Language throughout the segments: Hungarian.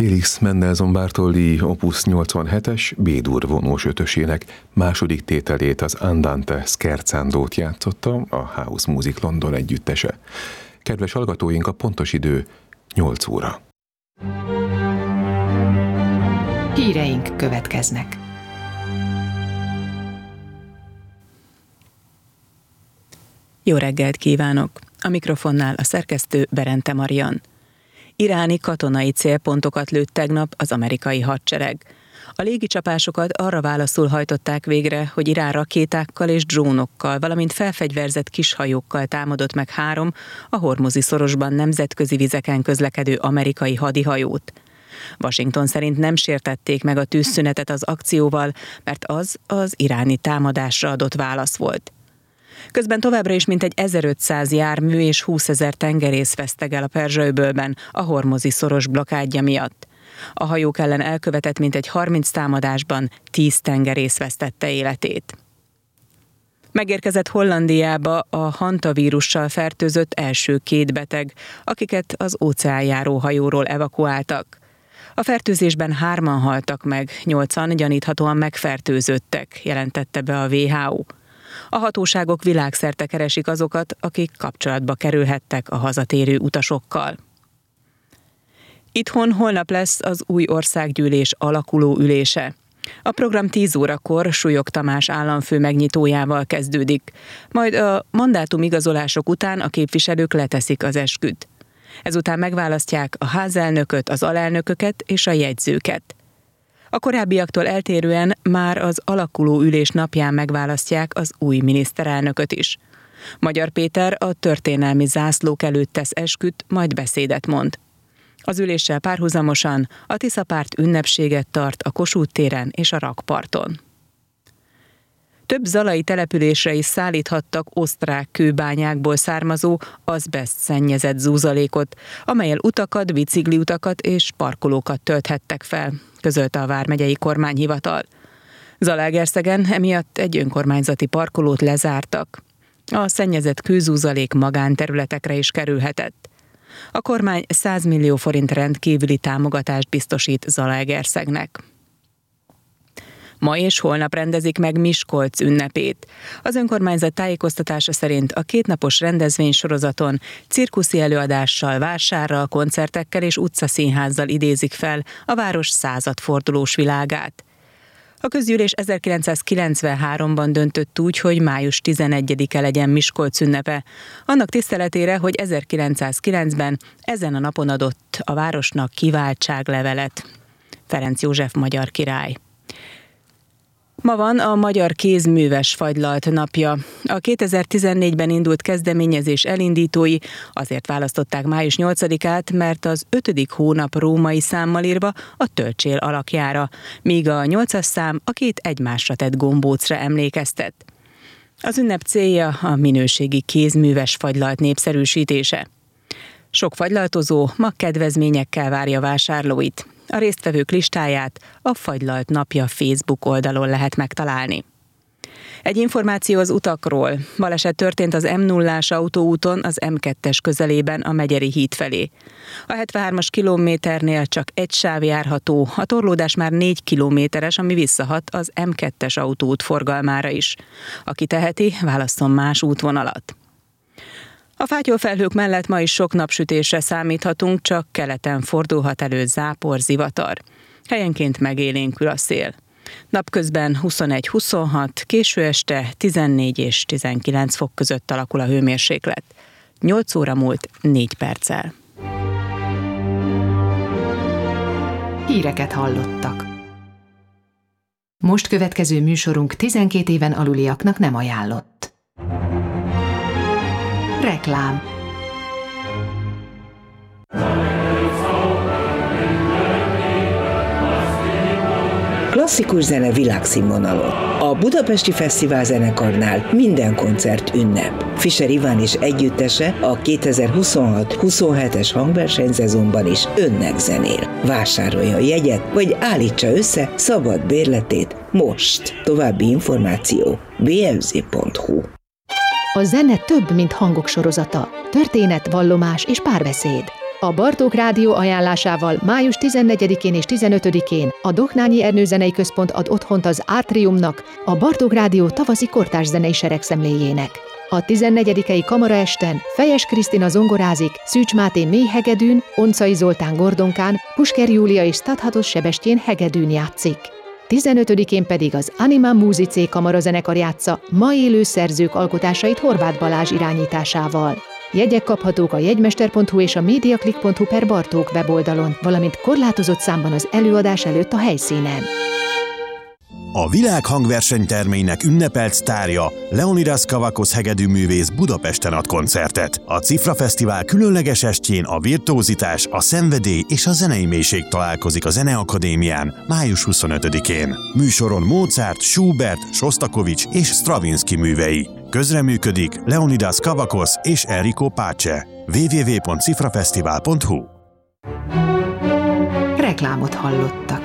Félix Mendelssohn Bartholdy opus 87-es B-dur vonós ötösének második tételét, az Andante Scherzandót játszotta a House Music London együttese. Kedves hallgatóink, a pontos idő 8 óra. Híreink következnek. Jó reggelt kívánok! A mikrofonnál a szerkesztő Berente Marian. Iráni katonai célpontokat lőtt tegnap az amerikai hadsereg. A légicsapásokat arra válaszul hajtották végre, hogy Irán rakétákkal és drónokkal, valamint felfegyverzett kishajókkal támadott meg 3 a Hormuzi szorosban nemzetközi vizeken közlekedő amerikai hadihajót. Washington szerint nem sértették meg a tűzszünetet az akcióval, mert az iráni támadásra adott válasz volt. Közben továbbra is mintegy 1500 jármű és 20 000 tengerész vesztegel a Perzsa-öbölben a Hormuzi szoros blokádja miatt. A hajók ellen elkövetett mintegy 30 támadásban 10 tengerész vesztette életét. Megérkezett Hollandiába a hantavírussal fertőzött első 2 beteg, akiket az óceánjáró hajóról evakuáltak. A fertőzésben 3-an haltak meg, 8-an gyaníthatóan megfertőzöttek, jelentette be a WHO. A hatóságok világszerte keresik azokat, akik kapcsolatba kerülhettek a hazatérő utasokkal. Itthon holnap lesz az új országgyűlés alakuló ülése. A program 10 órakor Súlyog Tamás államfő megnyitójával kezdődik, majd a mandátumigazolások után a képviselők leteszik az esküt. Ezután megválasztják a házelnököt, az alelnököket és a jegyzőket. A korábbiaktól eltérően már az alakuló ülés napján megválasztják az új miniszterelnököt is. Magyar Péter a történelmi zászlók előtt tesz esküt, majd beszédet mond. Az üléssel párhuzamosan a Tisza párt ünnepséget tart a Kossuth téren és a rakparton. Több zalai településre is szállíthattak osztrák kőbányákból származó azbeszt szennyezett zúzalékot, amellyel utakat, bicikliutakat és parkolókat tölthettek fel, közölte a vármegyei kormányhivatal. Zalaegerszegen emiatt egy önkormányzati parkolót lezártak. A szennyezett kőzúzalék magánterületekre is kerülhetett. A kormány 100 millió forint rendkívüli támogatást biztosít Zalaegerszegnek. Ma és holnap rendezik meg Miskolc ünnepét. Az önkormányzat tájékoztatása szerint a 2 napos rendezvénysorozaton cirkuszi előadással, vásárral, koncertekkel és utcaszínházzal idézik fel a város századfordulós világát. A közgyűlés 1993-ban döntött úgy, hogy május 11-e legyen Miskolc ünnepe, annak tiszteletére, hogy 1909-ben ezen a napon adott a városnak kiváltságlevelet Ferenc József magyar király. Ma van a Magyar Kézműves Fagylalt napja. A 2014-ben indult kezdeményezés elindítói azért választották május 8-át, mert az 5. hónap római számmal írva a tölcsél alakjára, míg a 8-as szám a 2 egymásra tett gombócra emlékeztet. Az ünnep célja a minőségi kézműves fagylalt népszerűsítése. Sok fagylaltozó ma kedvezményekkel várja vásárlóit. A résztvevők listáját a Fagylalt napja Facebook oldalon lehet megtalálni. Egy információ az utakról. Baleset történt az M0-ás autóúton az M2-es közelében a Megyeri híd felé. A 73-as kilométernél csak egy sáv járható, a torlódás már 4 kilométeres, ami visszahat az M2-es autóút forgalmára is. Aki teheti, válasszon más útvonalat. A fátyolfelhők mellett ma is sok napsütésre számíthatunk, csak keleten fordulhat elő zápor, zivatar. Helyenként megélénkül a szél. Napközben 21-26, késő este 14 és 19 fok között alakul a hőmérséklet. 8 óra múlt 4 perccel. Híreket hallottak. Most következő műsorunk 12 éven aluliaknak nem ajánlott. Reklám. Klasszikus zene világszínvonalon. A Budapesti Fesztivál Zenekarnál minden koncert ünnep. Fischer Iván és együttese a 2026-27-es hangversenyszezonban is önnek zenél. Vásárolja a jegyet, vagy állítsa össze szabad bérletét most. További információ blz.hu. A zene több, mint hangok sorozata. Történet, vallomás és párbeszéd. A Bartók Rádió ajánlásával május 14-én és 15-én a Dohnányi Ernő Zenei Központ ad otthont az Átriumnak, a Bartók Rádió tavaszi kortárs zenei seregszemléjének. A 14. kamaraesten Fejes Krisztina zongorázik, Szűcs Máté mélyhegedűn, Oncai Zoltán gordonkán, Pusker Júlia és Stadhatos Sebestyén hegedűn játszik. 15-én pedig az Anima Musicae kamarazenekar játsza ma élő szerzők alkotásait Horváth Balázs irányításával. Jegyek kaphatók a jegymester.hu és a mediaclick.hu per Bartók weboldalon, valamint korlátozott számban az előadás előtt a helyszínen. A világ hangversenytermeinek ünnepelt sztárja, Leonidas Kavakos hegedűművész Budapesten ad koncertet. A Cifra Fesztivál különleges estjén a virtuózitás, a szenvedély és a zenei mélység találkozik a Zeneakadémián május 25-én. Műsoron Mozart, Schubert, Sostakovics és Stravinsky művei. Közreműködik Leonidas Kavakos és Enrico Pace. www.cifrafesztivál.hu. Reklámot hallottak.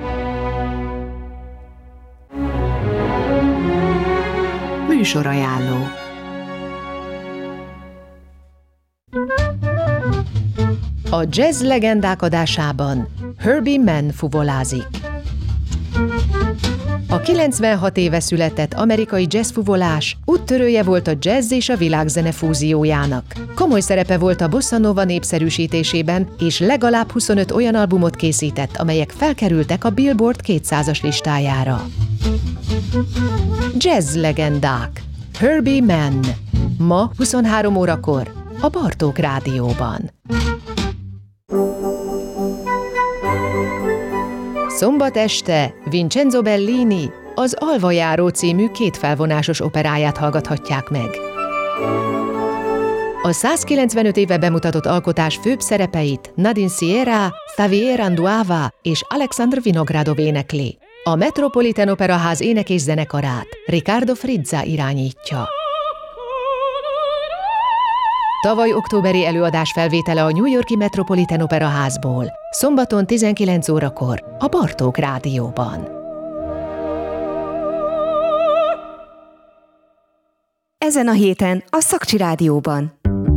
Műsorajánló. A jazz legendák adásában Herbie Mann fuvolázik. A 96 éve született amerikai jazzfuvolás úttörője volt a jazz és a világzene fúziójának. Komoly szerepe volt a bossa nova népszerűsítésében, és legalább 25 olyan albumot készített, amelyek felkerültek a Billboard 200-as listájára. Jazz legendák. Herbie Mann. Ma 23 órakor a Bartók Rádióban. Szombat este Vincenzo Bellini az Alva járó című kétfelvonásos operáját hallgathatják meg. A 195 éve bemutatott alkotás főbb szerepeit Nadine Sierra, Xavier Anduava és Alexandr Vinogradov énekli. A Metropolitan Operaház ének- és zenekarát Riccardo Frizza irányítja. Tavaly októberi előadás felvétele a New York-i Metropolitan Operaházból, szombaton 19 órakor a Bartók Rádióban. Ezen a héten a Szakcsi Rádióban.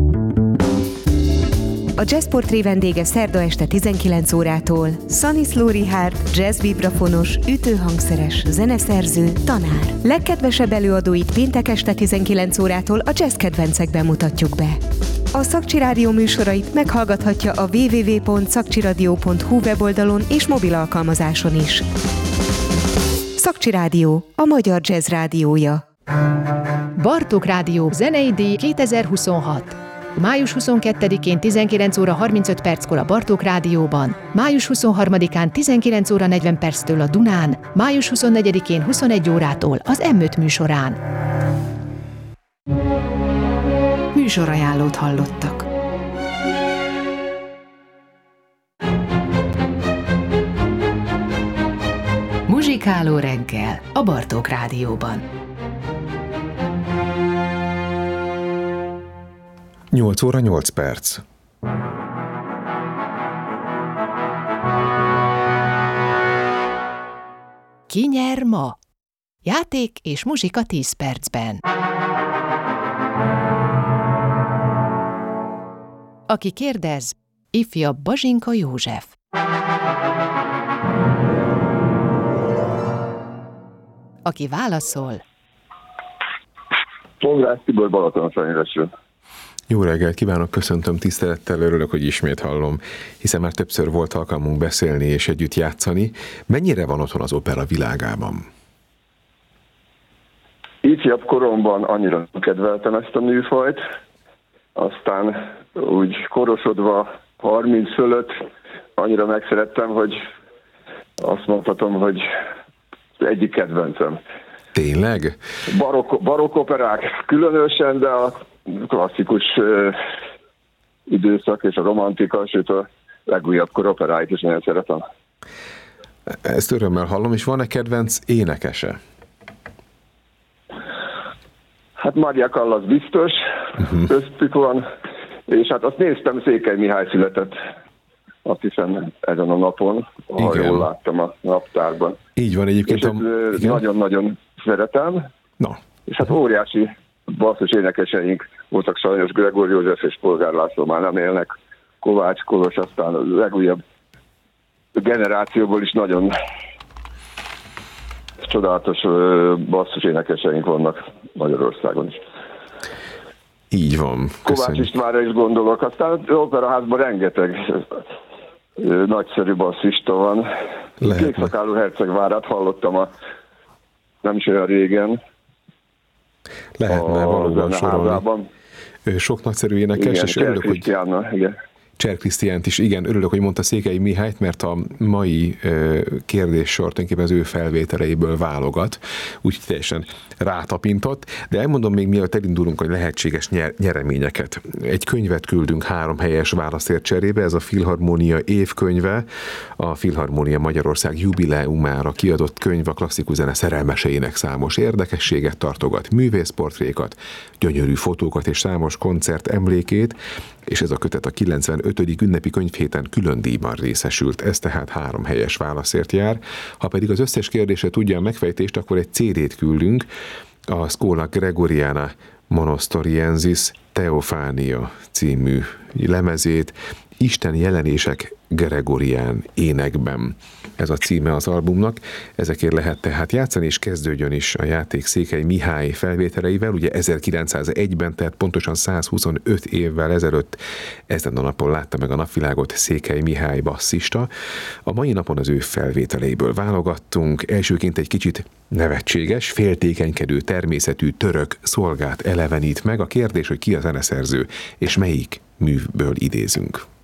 A Jazzportré vendége szerda este 19 órától Szaniszló Richárd, jazz vibrafonos, ütőhangszeres, zeneszerző, tanár. Legkedvesebb előadóit péntek este 19 órától a jazz kedvencekben mutatjuk be. A Szakcsi Rádió műsorait meghallgathatja a www.szakcsiradio.hu weboldalon és mobil alkalmazáson is. Szakcsi Rádió, a magyar jazz rádiója. Bartók Rádió zenei díj 2026. Május 22-én 19 óra 35 perckor a Bartók Rádióban, május 23-án 19 óra 40 perctől a Dunán, május 24-én 21 órától az M5 műsorán. Műsorajánlót hallottak. Muzsikáló reggel a Bartók Rádióban. 8 óra 8 perc. Ki nyer ma? Játék és muzsika 10 percben. Aki kérdez, ifjabb Bazsinka József. Aki válaszol, Pongrász Tibor, Balatonszanyresről. Jó reggelt kívánok, köszöntöm, tisztelettel, örülök, hogy ismét hallom, hiszen már többször volt alkalmunk beszélni és együtt játszani. Mennyire van otthon az opera világában? Ifjabb koromban annyira kedveltem ezt a műfajt, aztán úgy korosodva 30 fölött annyira megszerettem, hogy azt mondhatom, hogy egyik kedvencem. Tényleg? Barokk operák különösen, de a klasszikus időszak és a romantika, sőt a legújabb kor operáit is nagyon szeretem. Ezt örömmel hallom, és van-e kedvenc énekese? Hát Maria Callas biztos, köztük van, és hát azt néztem, Székely Mihály született, azt hiszem ezen a napon, ha jól láttam a naptárban. Így van egyébként. És nagyon-nagyon szeretem, és hát óriási basszus énekeseink voltak, sajnos Gregor József és Polgár László már nem élnek, Kovács, Kolos, aztán a legújabb generációból is nagyon csodálatos basszus énekeseink vannak Magyarországon is. Így van. Kovács Istvánra is gondolok, aztán az operaházban rengeteg nagyszerű basszista van. Kékszakálú Hercegvárát hallottam nem is olyan régen. Lehetne valóban sorolni. Sok nagyszerű énekes, igen, és örülök, hogy... Igen. Cser Krisztiánt is, igen, örülök, hogy mondta Székely Mihályt, mert a mai kérdéssor tulajdonképpen az ő felvételeiből válogat, úgy teljesen rátapintott, de elmondom még mielőtt elindulunk a lehetséges nyereményeket. Egy könyvet küldünk 3 helyes válaszért cserébe, ez a Filharmónia évkönyve, a Filharmónia Magyarország jubileumára kiadott könyv a klasszikus zene szerelmeseinek számos érdekességet tartogat, művészportrékat, gyönyörű fotókat és számos koncert emlékét, és ez a kötet a 95. ünnepi könyvhéten külön díjban részesült. Ez tehát 3 helyes válaszért jár. Ha pedig az összes kérdésre tudja a megfejtést, akkor egy CD-t küldünk, a Schola Gregoriana Monostoriensis Theophania című lemezét, Isten jelenések Gregorián énekben. Ez a címe az albumnak, ezekért lehet tehát játszani, és kezdődjön is a játék Székely Mihály felvételeivel, ugye 1901-ben, tehát pontosan 125 évvel ezelőtt ezen a napon látta meg a napvilágot Székely Mihály basszista. A mai napon az ő felvételeiből válogattunk, elsőként egy kicsit nevetséges, féltékenykedő természetű török szolgát elevenít meg. A kérdés, hogy ki a zeneszerző, és melyik műből idézünk.